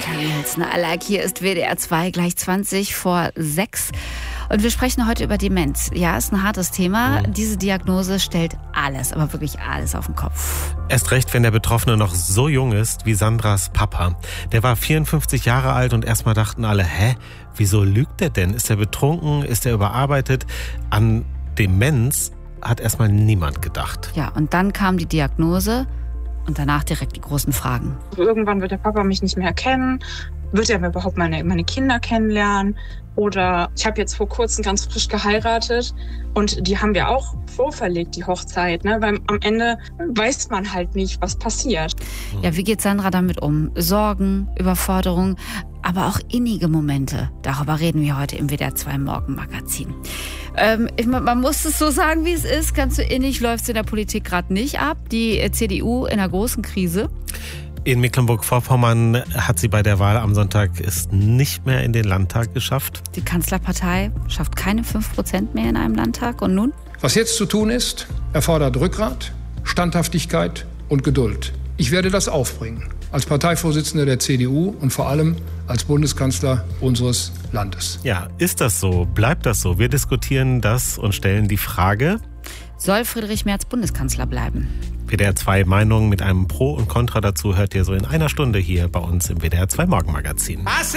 I Like. Hier ist WDR 2 gleich 20 vor 6. Und wir sprechen heute über Demenz. Ja, ist ein hartes Thema. Diese Diagnose stellt alles, aber wirklich alles auf den Kopf. Erst recht, wenn der Betroffene noch so jung ist wie Sandras Papa. Der war 54 Jahre alt und erstmal dachten alle, wieso lügt der denn? Ist er betrunken? Ist er überarbeitet? An Demenz hat erstmal niemand gedacht. Ja, und dann kam die Diagnose und danach direkt die großen Fragen. Irgendwann wird der Papa mich nicht mehr erkennen. Wird er überhaupt meine Kinder kennenlernen? Oder ich habe jetzt vor kurzem ganz frisch geheiratet und die haben wir auch vorverlegt, die Hochzeit, ne? Weil am Ende weiß man halt nicht, was passiert. Ja, wie geht Sandra damit um? Sorgen, Überforderung, aber auch innige Momente. Darüber reden wir heute im WDR 2 Morgenmagazin. Man muss es so sagen, wie es ist. Ganz so innig läuft es in der Politik gerade nicht ab. Die CDU in einer großen Krise. In Mecklenburg-Vorpommern hat sie bei der Wahl am Sonntag es nicht mehr in den Landtag geschafft. Die Kanzlerpartei schafft keine 5% mehr in einem Landtag. Und nun? Was jetzt zu tun ist, erfordert Rückgrat, Standhaftigkeit und Geduld. Ich werde das aufbringen. Als Parteivorsitzender der CDU und vor allem als Bundeskanzler unseres Landes. Ja, ist das so? Bleibt das so? Wir diskutieren das und stellen die Frage: Soll Friedrich Merz Bundeskanzler bleiben? WDR 2 Meinungen mit einem Pro und Contra dazu hört ihr so in einer Stunde hier bei uns im WDR 2 Morgenmagazin.